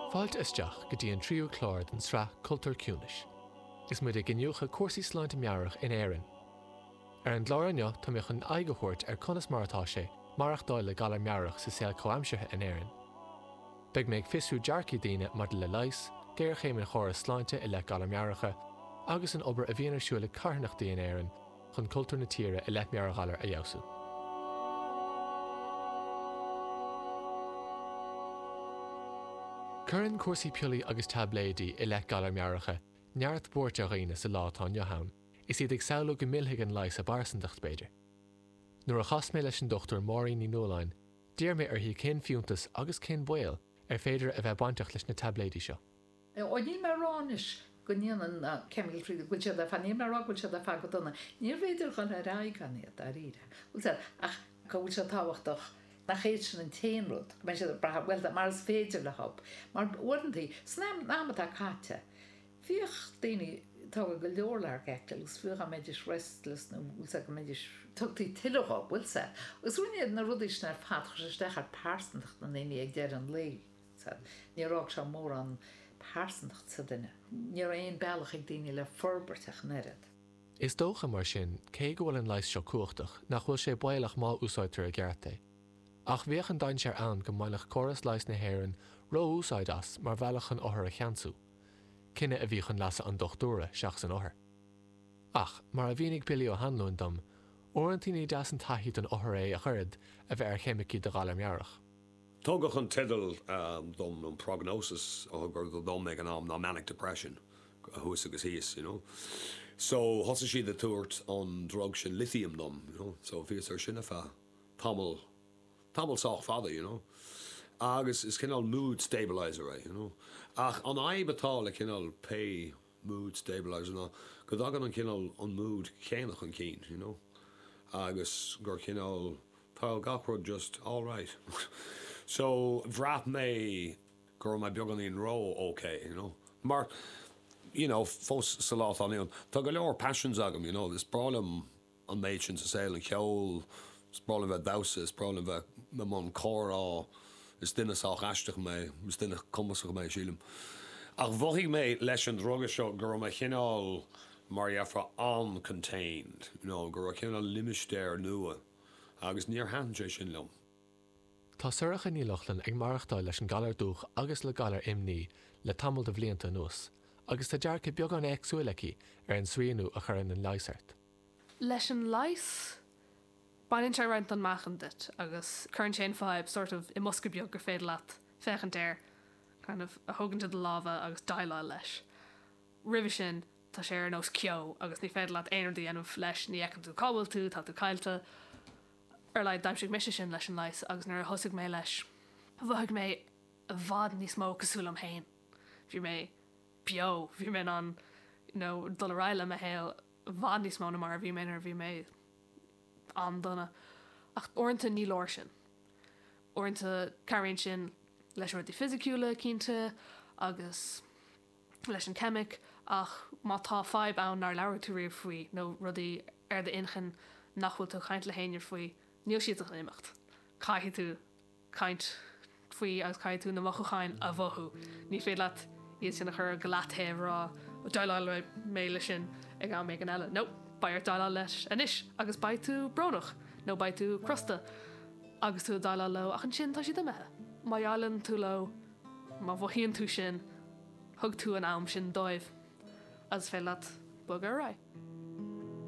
Fáilt isteach go dtí an tríú chlár den sra cultúr ciúnis. Is muid ag gniucha cuasaí sláinte mearach in éireann. Ar an gláirneo tá mbeadh an aigéthirt ar conas martá sé marach dáil le galar mearach sa saol comhaimseartha in éireann. Beidh méid fiosrú dearcaí daoine mar le leis, géir chéiminn chóras sláinte i le galar mearacha, agus an obair a bhíonar siúla carnachtaí in éireann chun cultúr na tíre i le mearachalair a dheosú. Cuireann cuasaí piolaí agus tabléidí i le galar mearacha, neart búirt a riine sa látá neothain, is iad ag saoladh go millthaigh an leis a barsantacht beidir. Nuair a chas mé leis an dochtúir Maureen ní Nóláin, dír mé ar hí cén fiúntas agus cén buil ar féidir a bheith bainteach leis na tabléidí seo. Oedden mae ránis gwnion yn Cemil Ffryd, gwylio da fan i'n marog, gwylio da fan gwydona. Ni'r feidr gan yr rai gan i da rira. Wylio, ach, gwylio tawach doch, na cheid sy'n yn teimlwyd. Mae'n siarad braf, wel, mae'r feidr le hob. Mae'r wrn ti, snam nam da cata. Fiach dini tawag y liorlar gectel, ys fiach am edrych restless, wylio am edrych, tog ti tilwch o, wylio. Ys wrn na rwydys na'r ffat, chos ysdech ar parsendach na nini ag der yn le. Ni'r og siarad môr an parsendach sa dyna. Ni'r ein belach ag dini le forbertach nered. Is dócha mar sin, cé go bhfuil an leis seo cuachtach nach bhfuil sé bailach má úsáidtar a gceartta. Ach bhíoch an dain sér ann go maileach choras leis na héireann ró úsáid as mar bhealach an othair a cheantsú. Cinenne a bhíoch an lasa an dochtúra seach san othair. Ach, mar a bhínig bilí ó hanlún dom, orintí deas an taithí an othair a churid a bheith ar chéimicí de galar mearach. Tógach an tidal dom an prognosis gur go dom ag an manic depression hús agus híos, you know. So hosa si the tuairt an drug sin lithium dom, you know. So fios ar sin a fa tamil soch fada, you know. Agus is kinál mood stabilizer, right, you know. Ach an aibatá le kinál pay mood stabilizer na go dagan an kinál an mood chénach an cín, you know. Agus gur kinál tá gachrod just all right. So bhreath mé gur mai beag an íon ró okay, you know. Mar, you know, fós sa lát an íon. Tá go leor passions agam, you know. Is problem an méid sin sa saoil an ceol, is problem bheith dausa, is problem bheith me man córá, is duine sách aisteach mé, is duine cumasach mé sílim. Ach bhoigh mé leis an droga seo gur mai chinál mar eafra uncontained, you know, gur chinál limisteir nua, agus níor handre sin lom. Tá suireach in Nílochlan ag marachtáil leis an galar dúch agus le galar imní le tamil de bhlianta nuas, agus tá dearcha beag an éagsúlaí ar an sríanú a churann an leisart. Leis an leis, bain sé rent an machchan dit, agus current chain vibe sort of I musca beag gur féad leat fechan déir, kind of a hogan to the lava agus dailá leis. Ribh sin tá sé ar nós cio agus ní féad leat éonardí anmh leis ní ecan tú cabal tú, tá tú caiilte, ar leid daimsigh meise sin leis an leis agus nuair thosaigh mé leis. Bhuaigh mé a bhd níos mó cosúil am hain. Bhí mé bio, bhí mé an, you know, dul raile me héil bhd níos mó na mar bhí mé an donna. Ach orintanta ní leir sin. Orintanta caríonn sin leis rudí fisiciúla cínte agus leis an chemic ach má tá 5 ann nar leabhar tú riamh faoi nó rudí ar de inchan nachhfuil tú chaint le héinear faoi níl siad an imimecht. Caithí tú caint faoi agus caithí tú na mochaáin a bhothú. Ní féad leat iad sin a chur glathéh rá ó dailá le méile sin ag an méid an eile. No, bair dailá leis anis agus baid tú brónach, nó baid tú crosta agus tú dailá le ach an sin tá si dumethe. Má ealann tú le, má bhhíonn tú sin, thug tú an am sin dóibh as fé leat bug ar rá.